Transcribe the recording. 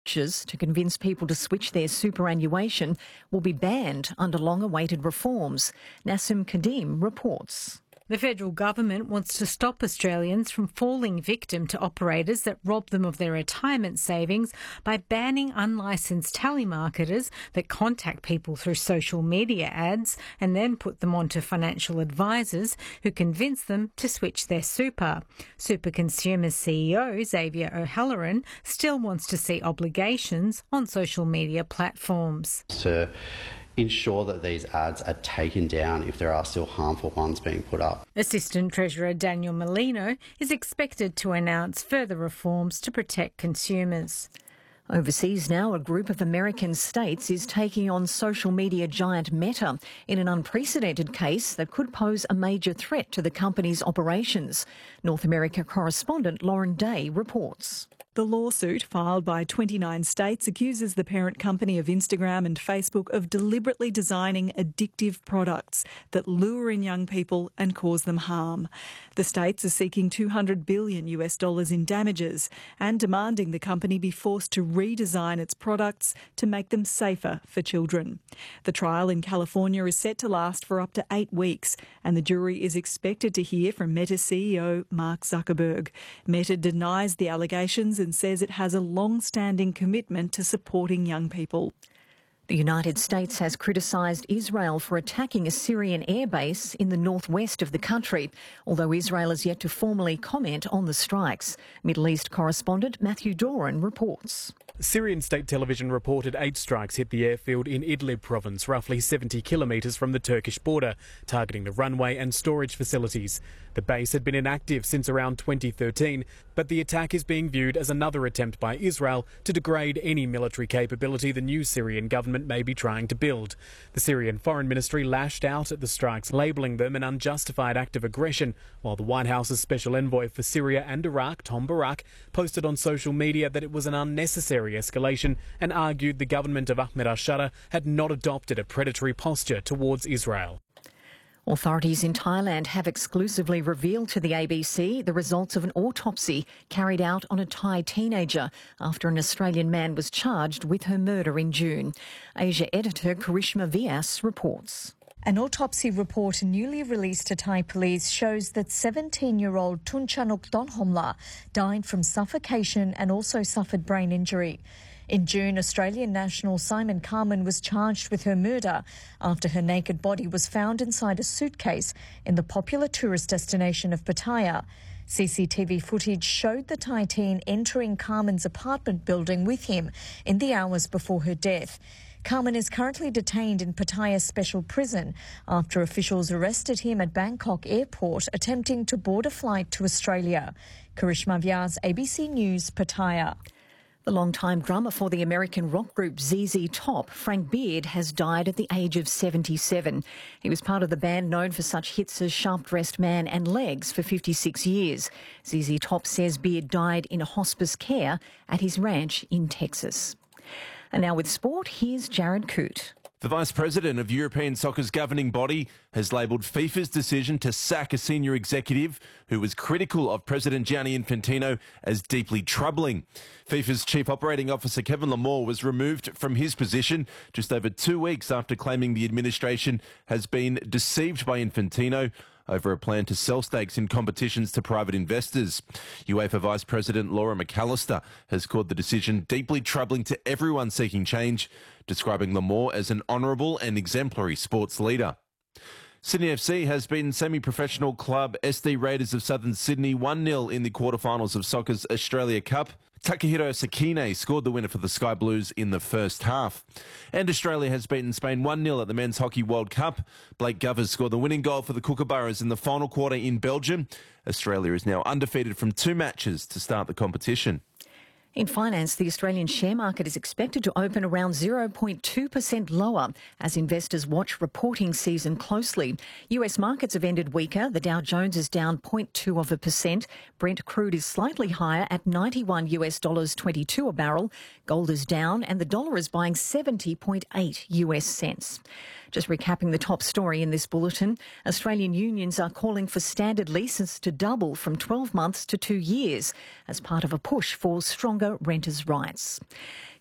To convince people to switch their superannuation will be banned under long-awaited reforms. Nassim Kadim reports. The federal government wants to stop Australians from falling victim to operators that rob them of their retirement savings by banning unlicensed telemarketers that contact people through social media ads and then put them onto financial advisors who convince them to switch their super. Super Consumers CEO Xavier O'Halloran still wants to see obligations on social media platforms. To ensure that these ads are taken down if there are still harmful ones being put up. Assistant Treasurer Daniel Molino is expected to announce further reforms to protect consumers. Overseas now, a group of American states is taking on social media giant Meta in an unprecedented case that could pose a major threat to the company's operations. North America correspondent Lauren Day reports. The lawsuit, filed by 29 states, accuses the parent company of Instagram and Facebook of deliberately designing addictive products that lure in young people and cause them harm. The states are seeking $200 billion in damages and demanding the company be forced to redesign its products to make them safer for children. The trial in California is set to last for up to 8 weeks, and the jury is expected to hear from Meta CEO Mark Zuckerberg. Meta denies the allegations and says it has a long-standing commitment to supporting young people. The United States has criticised Israel for attacking a Syrian airbase in the northwest of the country, although Israel has yet to formally comment on the strikes. Middle East correspondent Matthew Doran reports. Syrian state television reported 8 strikes hit the airfield in Idlib province, roughly 70 kilometres from the Turkish border, targeting the runway and storage facilities. The base had been inactive since around 2013, but the attack is being viewed as another attempt by Israel to degrade any military capability the new Syrian government may be trying to build. The Syrian Foreign Ministry lashed out at the strikes, labelling them an unjustified act of aggression, while the White House's special envoy for Syria and Iraq, Tom Barak, posted on social media that it was an unnecessary escalation and argued the government of Ahmed al-Shara had not adopted a predatory posture towards Israel. Authorities in Thailand have exclusively revealed to the ABC the results of an autopsy carried out on a Thai teenager after an Australian man was charged with her murder in June. Asia editor Karishma Vyas reports. An autopsy report newly released to Thai police shows that 17-year-old Tunchanuk Donhomla died from suffocation and also suffered brain injury. In June, Australian national Simon Carman was charged with her murder after her naked body was found inside a suitcase in the popular tourist destination of Pattaya. CCTV footage showed the Thai teen entering Carman's apartment building with him in the hours before her death. Carman is currently detained in Pattaya Special Prison after officials arrested him at Bangkok Airport attempting to board a flight to Australia. Karishma Vyas, ABC News, Pattaya. The longtime drummer for the American rock group ZZ Top, Frank Beard, has died at the age of 77. He was part of the band known for such hits as Sharp Dressed Man and Legs for 56 years. ZZ Top says Beard died in hospice care at his ranch in Texas. And now with sport, here's Jared Coote. The Vice President of European Soccer's governing body has labelled FIFA's decision to sack a senior executive who was critical of President Gianni Infantino as deeply troubling. FIFA's Chief Operating Officer Kevin Lamore was removed from his position just over 2 weeks after claiming the administration has been deceived by Infantino over a plan to sell stakes in competitions to private investors. UEFA Vice President Laura McAllister has called the decision deeply troubling to everyone seeking change, describing Lamore as an honourable and exemplary sports leader. Sydney FC has beaten semi-professional club SD Raiders of Southern Sydney 1-0 in the quarterfinals of soccer's Australia Cup. Takahiro Sakine scored the winner for the Sky Blues in the first half. And Australia has beaten Spain 1-0 at the Men's Hockey World Cup. Blake Govers scored the winning goal for the Kookaburras in the final quarter in Belgium. Australia is now undefeated from 2 matches to start the competition. In finance, the Australian share market is expected to open around 0.2% lower as investors watch reporting season closely. US markets have ended weaker. The Dow Jones is down 0.2%. Brent crude is slightly higher at $91.22 a barrel. Gold is down and the dollar is buying 70.8 US cents. Just recapping the top story in this bulletin, Australian unions are calling for standard leases to double from 12 months to 2 years as part of a push for stronger longer renters' rights.